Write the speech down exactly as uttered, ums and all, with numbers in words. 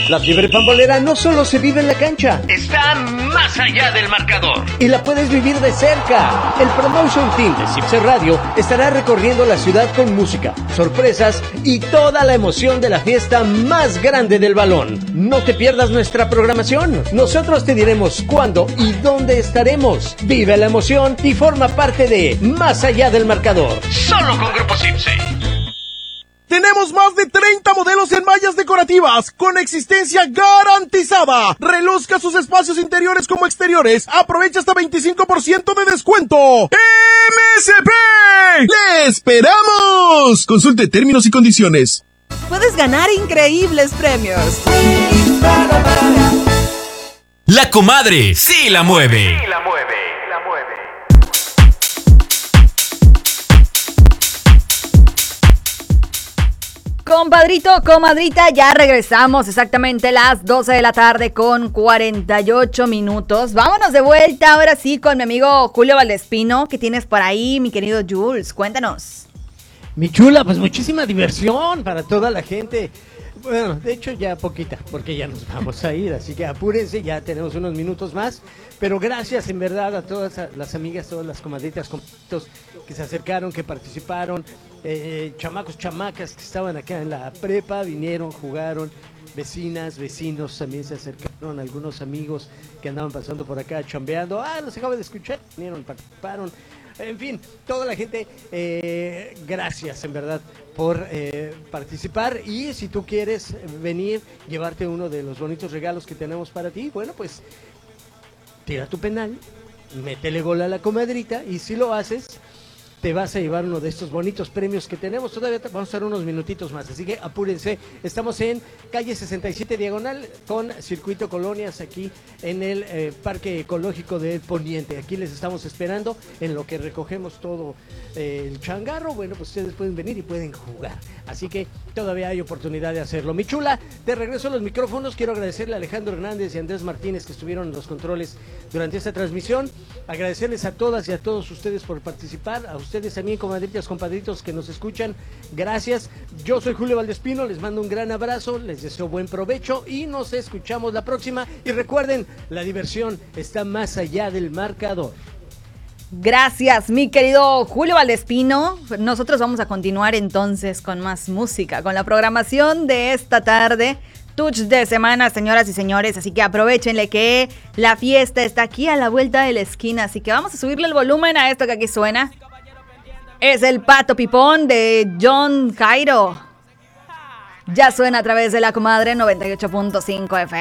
La fiebre pambolera no solo se vive en la cancha, está más allá del marcador. Y la puedes vivir de cerca. El Promotion Team de Cipse Radio estará recorriendo la ciudad con música, sorpresas y toda la emoción de la fiesta más grande del balón. No te pierdas nuestra programación. Nosotros te diremos cuándo y dónde estaremos. Vive la emoción y forma parte de Más allá del marcador. Solo con Grupo Cipse. Tenemos más de treinta modelos en mallas decorativas con existencia garantizada. Reluzca sus espacios interiores como exteriores. Aprovecha hasta veinticinco por ciento de descuento. ¡M S P! ¡Le esperamos! Consulte términos y condiciones. Puedes ganar increíbles premios. La comadre sí la mueve. Sí la mueve. Compadrito, comadrita, ya regresamos exactamente las doce de la tarde con cuarenta y ocho minutos. Vámonos de vuelta ahora sí con mi amigo Julio Valdespino. ¿Qué tienes por ahí, mi querido Jules? Cuéntanos. Mi chula, pues muchísima diversión para toda la gente. Bueno, de hecho ya poquita, porque ya nos vamos a ir, así que apúrense, ya tenemos unos minutos más. Pero gracias en verdad a todas las amigas, todas las comadritas, compadritos que se acercaron, que participaron, eh, chamacos, chamacas que estaban acá en la prepa, vinieron, jugaron, vecinas, vecinos también se acercaron, algunos amigos que andaban pasando por acá chambeando, ah, los acabo de escuchar, vinieron, participaron. En fin, toda la gente, eh, gracias en verdad por eh, participar, y si tú quieres venir, llevarte uno de los bonitos regalos que tenemos para ti, bueno, pues tira tu penal, métele gol a la comadrita, y si lo haces, te vas a llevar uno de estos bonitos premios que tenemos. Todavía vamos a estar unos minutitos más, así que apúrense. Estamos en calle sesenta y siete diagonal con Circuito Colonias, aquí en el eh, Parque Ecológico del Poniente. Aquí les estamos esperando en lo que recogemos todo eh, el changarro. Bueno, pues ustedes pueden venir y pueden jugar, así que todavía hay oportunidad de hacerlo. Mi chula, te regreso a los micrófonos. Quiero agradecerle a Alejandro Hernández y Andrés Martínez que estuvieron en los controles durante esta transmisión. Agradecerles a todas y a todos ustedes por participar, a ustedes también, comadritas, compadritos que nos escuchan, gracias. Yo soy Julio Valdespino, les mando un gran abrazo, les deseo buen provecho y nos escuchamos la próxima. Y recuerden, la diversión está más allá del marcador. Gracias, mi querido Julio Valdespino. Nosotros vamos a continuar entonces con más música, con la programación de esta tarde. Touch de semana, señoras y señores, así que aprovechenle que la fiesta está aquí a la vuelta de la esquina, así que vamos a subirle el volumen a esto que aquí suena. Es el Pato Pipón de John Cairo. Ya suena a través de la comadre noventa y ocho punto cinco F M.